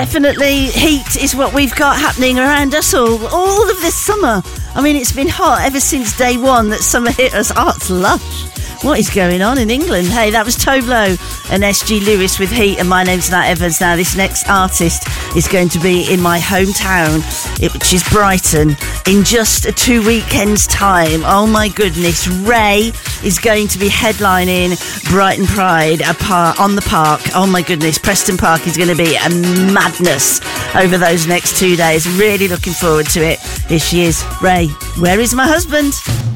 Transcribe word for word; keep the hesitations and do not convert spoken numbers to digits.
Definitely heat is what we've got happening around us all, all of this summer. I mean, it's been hot ever since day one that summer hit us. Oh, it's lush. What is going on in England? Hey, that was Tove Lo and S G Lewis with Heat, and my name's Nat Evans. Now, this next artist is going to be in my hometown, which is Brighton, in just a two weekends' time. Oh my goodness, Ray is going to be headlining Brighton Pride a par- on the park. Oh my goodness, Preston Park is going to be a madness over those next two days. Really looking forward to it. Here she is, Ray. Where is my husband?